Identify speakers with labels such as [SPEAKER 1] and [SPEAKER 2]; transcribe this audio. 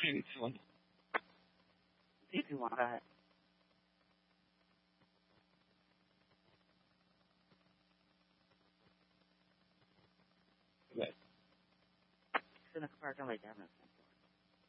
[SPEAKER 1] Beautiful.
[SPEAKER 2] Beautiful. Right.
[SPEAKER 1] Yes.
[SPEAKER 2] Sino ka parang may dami.